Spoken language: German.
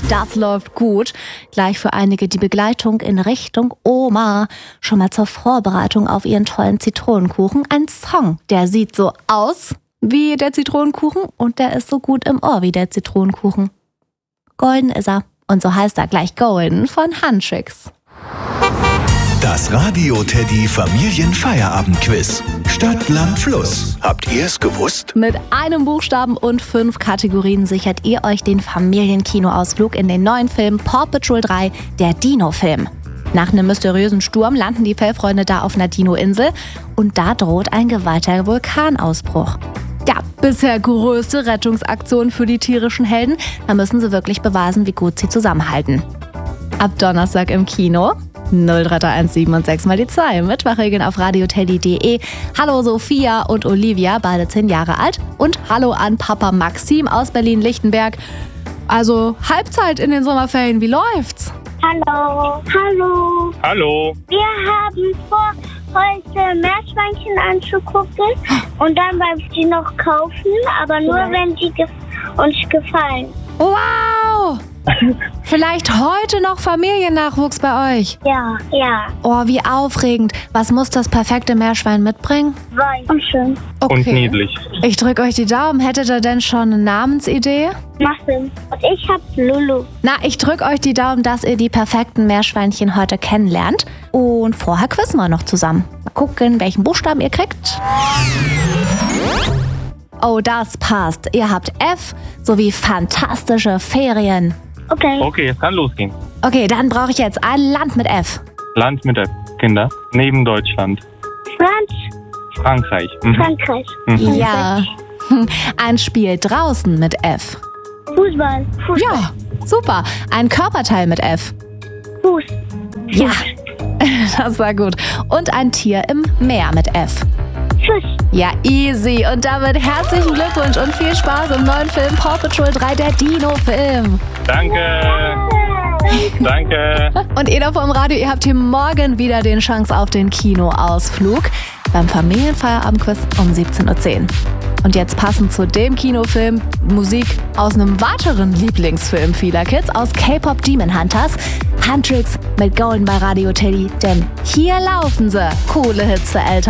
Das läuft gut. Gleich für einige die Begleitung in Richtung Oma. Schon mal zur Vorbereitung auf ihren tollen Zitronenkuchen. Ein Song, der sieht so aus wie der Zitronenkuchen und der ist so gut im Ohr wie der Zitronenkuchen. Golden ist er. Und so heißt er gleich Golden von Huntrix. Das Radio-Teddy Familienfeierabend-Quiz. Stadt, Land, Fluss. Habt ihr es gewusst? Mit einem Buchstaben und 5 Kategorien sichert ihr euch den Familienkinoausflug in den neuen Film Paw Patrol 3, der Dino-Film. Nach einem mysteriösen Sturm landen die Fellfreunde da auf einer Dino-Insel und da droht ein gewaltiger Vulkanausbruch. Ja, bisher größte Rettungsaktion für die tierischen Helden. Da müssen sie wirklich beweisen, wie gut sie zusammenhalten. Ab Donnerstag im Kino. 0331 und 6 mal die 2. Mitmachregeln auf radioteddy.de. Hallo Sophia und Olivia, beide 10 Jahre alt. Und hallo an Papa Maxim aus Berlin-Lichtenberg. Also Halbzeit in den Sommerferien, wie läuft's? Hallo. Hallo. Hallo. Wir haben vor, heute Meerschweinchen anzugucken und dann beim sie noch kaufen, aber nur wenn sie uns gefallen. Wow! Vielleicht heute noch Familiennachwuchs bei euch? Ja. Oh, wie aufregend. Was muss das perfekte Meerschwein mitbringen? Weiß und schön. Okay. Und niedlich. Ich drücke euch die Daumen. Hättet ihr denn schon eine Namensidee? Muffin. Und ich hab Lulu. Na, ich drücke euch die Daumen, dass ihr die perfekten Meerschweinchen heute kennenlernt. Und vorher quizzen wir noch zusammen. Mal gucken, welchen Buchstaben ihr kriegt. Oh, das passt. Ihr habt F sowie fantastische Ferien. Okay. Es kann losgehen. Okay, dann brauche ich jetzt ein Land mit F. Land mit der Kinder. Neben Deutschland. Frankreich. Frankreich. Ja. Ein Spiel draußen mit F. Fußball. Ja, super. Ein Körperteil mit F. Fuß. Ja, das war gut. Und ein Tier im Meer mit F. Fisch. Ja, easy. Und damit herzlichen Glückwunsch und viel Spaß im neuen Film Paw Patrol 3, der Dino-Film. Danke. Und ihr da vor dem Radio, ihr habt hier morgen wieder den Chance auf den Kinoausflug beim Familienfeierabendquiz um 17:10 Uhr. Und jetzt passend zu dem Kinofilm Musik aus einem weiteren Lieblingsfilm vieler Kids, aus K-Pop Demon Hunters, Huntrix mit Golden bei Radio Teddy. Denn hier laufen sie. Coole Hits für Eltern.